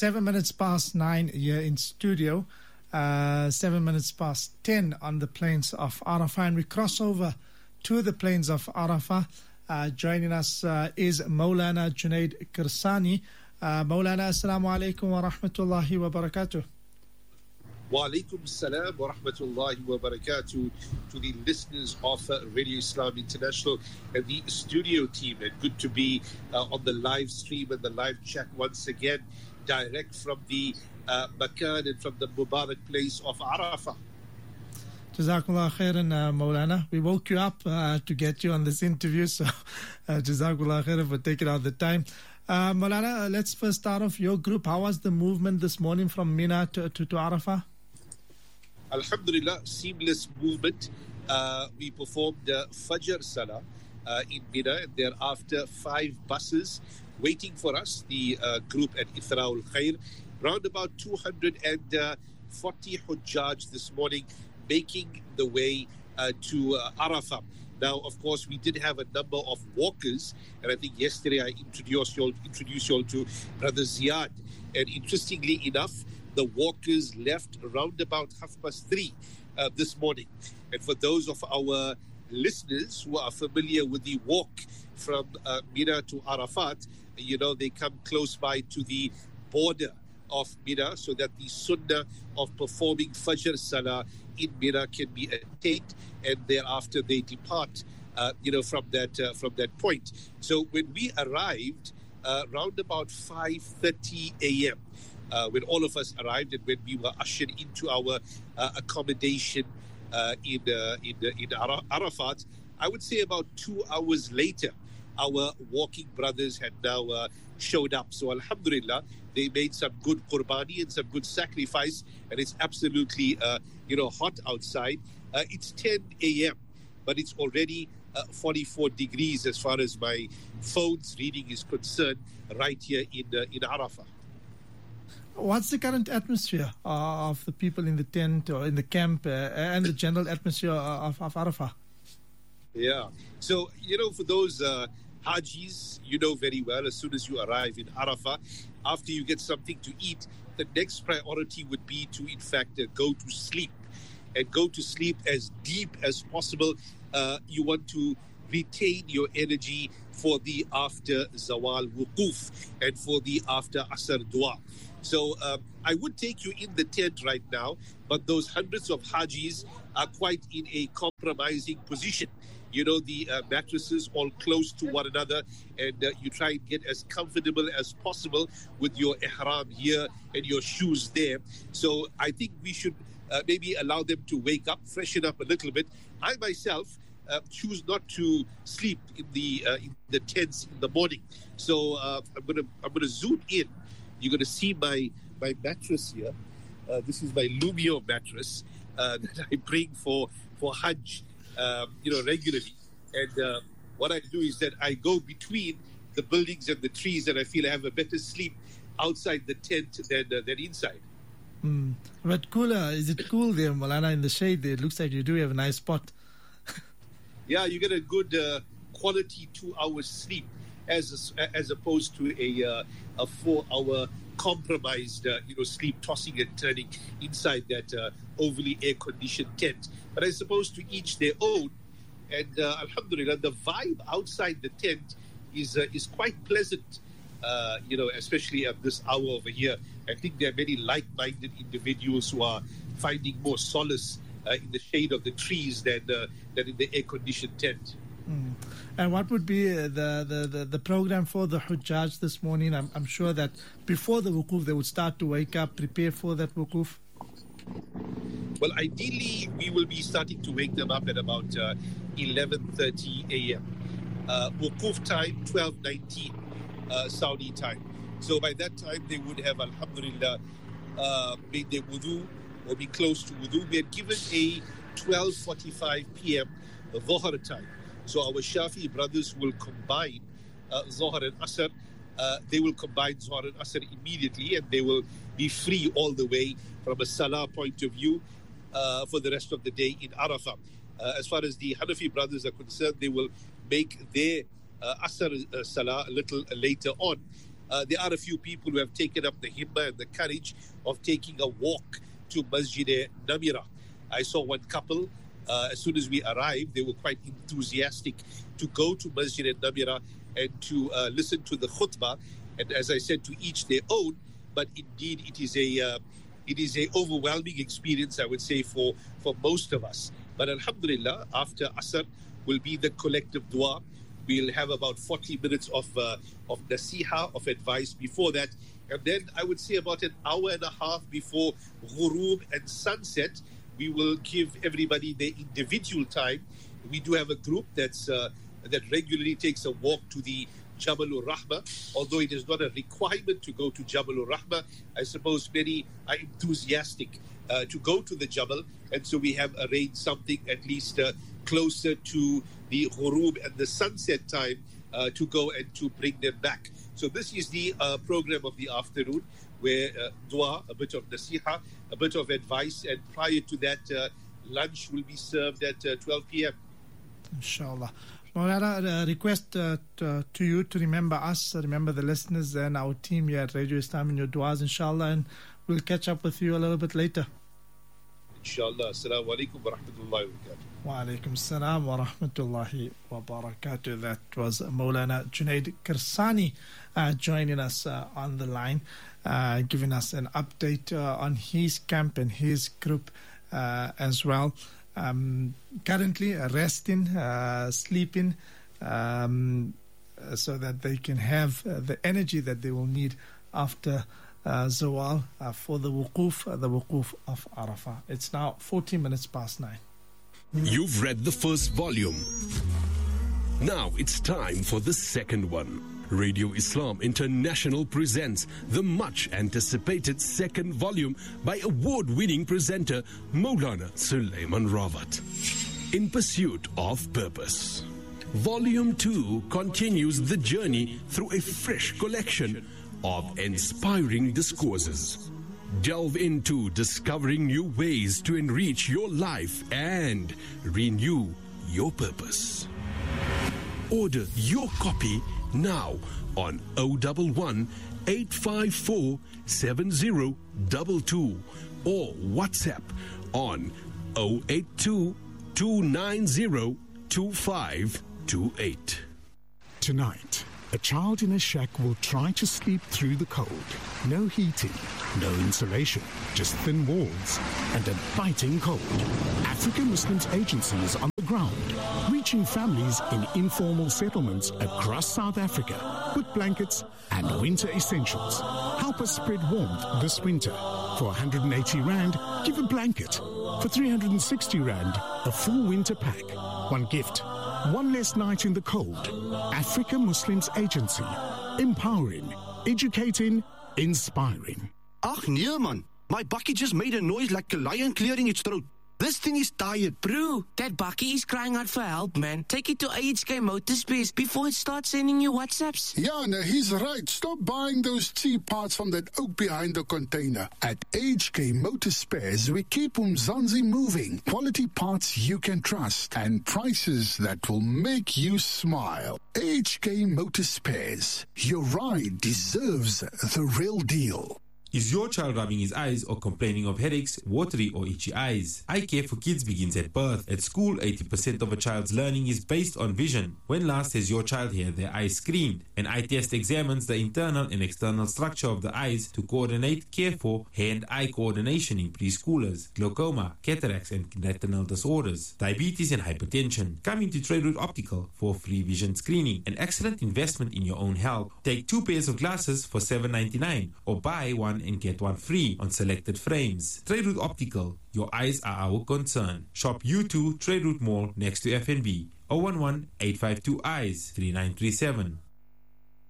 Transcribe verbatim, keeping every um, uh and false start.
seven minutes past nine here in studio. Uh, seven minutes past ten on the plains of Arafah. And we cross over to the plains of Arafah. Uh, joining us uh, is Maulana Junaid Kirsani. Uh, Maulana, assalamu alaikum wa rahmatullahi wa barakatuh. Wa alaikum salam wa rahmatullahi wa barakatuh to the listeners of uh, Radio Islam International and the studio team. And good to be uh, on the live stream and the live chat once again, direct from the uh, Makan and from the Mubarak place of Arafah. Jazakallah khairan, uh, Maulana. We woke you up uh, to get you on this interview, so uh, Jazakallah khairan for taking out the time. Uh, Maulana, uh, let's first start off your group. How was the movement this morning from Mina to, to, to Arafah? Alhamdulillah, seamless movement. Uh, we performed uh, Fajr Salah uh, in Mina, and thereafter five buses waiting for us, the uh, group at Ithra'ul Khair. Round about two hundred forty Hujjaj this morning making the way uh, to uh, Arafah. Now, of course, we did have a number of walkers, and I think yesterday I introduced you all, introduced you all to Brother Ziyad. And interestingly enough, the walkers left around about half past three uh, this morning. And for those of our listeners who are familiar with the walk from uh, Mina to Arafat, you know, they come close by to the border of Mina so that the sunnah of performing Fajr Salah in Mina can be attained, and thereafter they depart, uh, you know, from that uh, from that point. So when we arrived, uh, round about five thirty a.m., uh, when all of us arrived and when we were ushered into our uh, accommodation uh, in uh, in uh, in Ara- Arafat, I would say about two hours later, our walking brothers had now uh, showed up. So Alhamdulillah, they made some good qurbani and some good sacrifice, and it's absolutely, uh, you know, hot outside. Uh, it's ten a.m., but it's already uh, forty-four degrees as far as my phone's reading is concerned right here in uh, in Arafah. What's the current atmosphere uh, of the people in the tent or in the camp uh, and the general atmosphere of, of Arafah? Yeah. So, you know, for those uh, Hajis, you know very well, as soon as you arrive in Arafah, after you get something to eat, the next priority would be to, in fact, uh, go to sleep. And go to sleep as deep as possible. Uh, you want to retain your energy for the after Zawal Wuquf and for the after Asr Dua. So um, I would take you in the tent right now, but those hundreds of Hajis are quite in a compromising position. You know, the uh, mattresses all close to one another, and uh, you try and get as comfortable as possible with your ihram here and your shoes there. So I think we should uh, maybe allow them to wake up, freshen up a little bit. I myself uh, choose not to sleep in the uh, in the tents in the morning. So uh, I'm gonna I'm gonna zoom in. You're gonna see my my mattress here. Uh, this is my Lumio mattress uh, that I bring for for Hajj. Um, you know, regularly. And uh, what I do is that I go between the buildings and the trees, and I feel I have a better sleep outside the tent than uh, than inside. Mm. But cooler, is it cool there, Maulana, in the shade there? It looks like you do have a nice spot. Yeah, you get a good uh, quality two hours sleep as a, as opposed to a uh, a four hour compromised, uh, you know, sleep, tossing and turning inside that uh, overly air-conditioned tent. But I suppose to each their own. And uh, Alhamdulillah, the vibe outside the tent is uh, is quite pleasant, uh, you know, especially at this hour over here. I think there are many like-minded individuals who are finding more solace uh, in the shade of the trees than, uh, than in the air-conditioned tent. Mm. And what would be the, the, the, the program for the Hujjaj this morning? I'm, I'm sure that before the Wukuf, they would start to wake up, prepare for that Wukuf. Well, ideally, we will be starting to wake them up at about uh, eleven thirty a.m. Uh, Wukuf time, twelve nineteen uh, Saudi time. So by that time, they would have, alhamdulillah, uh, made their wudu or be close to wudu. We had given a twelve forty-five p.m. Dhuhr time. So our Shafi brothers will combine uh, Dhuhr and Asr. Uh, they will combine Dhuhr and Asr immediately, and they will be free all the way from a Salah point of view uh, for the rest of the day in Arafah. Uh, as far as the Hanafi brothers are concerned, they will make their uh, Asr uh, Salah a little uh, later on. uh, there are a few people who have taken up the himma and the courage of taking a walk to Masjid Namira. I saw one couple, uh, as soon as we arrived, they were quite enthusiastic to go to Masjid Namira and to uh, listen to the khutbah. And as I said, to each their own, but indeed it is a uh, it is a overwhelming experience, I would say, for, for most of us. But alhamdulillah, after Asr will be the collective dua. We'll have about forty minutes of uh, of nasiha, of advice before that. And then I would say about an hour and a half before ghurub and sunset, we will give everybody their individual time. We do have a group that's uh, that regularly takes a walk to the Jabalur Rahma, although it is not a requirement to go to Jabalur Rahma. I suppose many are enthusiastic uh, to go to the Jabal, and so we have arranged something at least uh, closer to the ghurub and the sunset time uh, to go and to bring them back. So this is the uh, program of the afternoon, where uh, dua, a bit of nasiha, a bit of advice, and prior to that, uh, lunch will be served at uh, twelve p.m. Inshallah. Maulana, a request uh, to, to you to remember us, remember the listeners and our team here at Radio Islam in your duas, inshallah, and we'll catch up with you a little bit later. Inshallah. Assalamu alaikum wa rahmatullahi wa barakatuh. Wa alaikum assalam wa rahmatullahi wa barakatuh. That was Maulana Junaid Kirsani uh, joining us uh, on the line, uh, giving us an update uh, on his camp and his group uh, as well. Um, currently uh, resting, uh, sleeping, um, uh, so that they can have uh, the energy that they will need after uh, Zawal uh, for the wuquf, uh, the wuquf of Arafah. It's now fourteen minutes past nine. You've read the first volume. Now it's time for the second one. Radio Islam International presents the much-anticipated second volume by award-winning presenter Maulana Sulaiman Rawat. In Pursuit of Purpose. Volume two continues the journey through a fresh collection of inspiring discourses. Delve into discovering new ways to enrich your life and renew your purpose. Order your copy now on oh one one, eight five four, seven oh two two or WhatsApp on oh eight two, two nine oh, two five two eight. Tonight, a child in a shack will try to sleep through the cold. No heating, no insulation, just thin walls and a biting cold. African Muslims Agency is on the ground, reaching families in informal settlements across South Africa with blankets and winter essentials. Help us spread warmth this winter. For one hundred eighty rand, give a blanket. For three hundred sixty rand, a full winter pack. One gift, one less night in the cold. Africa Muslims Agency. Empowering, educating, inspiring. Ach nee man, my bucket just made a noise like a lion clearing its throat. This thing is tired. Bro, that bucky is crying out for help, man. Take it to A H K Motorspace before it starts sending you WhatsApps. Yeah, no, he's right. Stop buying those cheap parts from that oak behind the container. At A H K Motorspares, we keep Umzansi moving. Quality parts you can trust and prices that will make you smile. A H K Motorspares. Your ride deserves the real deal. Is your child rubbing his eyes or complaining of headaches, watery or itchy eyes? Eye care for kids begins at birth. At school, eighty percent of a child's learning is based on vision. When last has your child had their eyes screened? An eye test examines the internal and external structure of the eyes to coordinate care for hand-eye coordination in preschoolers, glaucoma, cataracts and retinal disorders, diabetes and hypertension. Come into Trade Route Optical for free vision screening, an excellent investment in your own health. Take two pairs of glasses for seven ninety-nine or buy one and get one free on selected frames. Trade Route Optical, your eyes are our concern. Shop U two Trade Route Mall next to F N B. oh one one, eight five two, eyes, three nine three seven.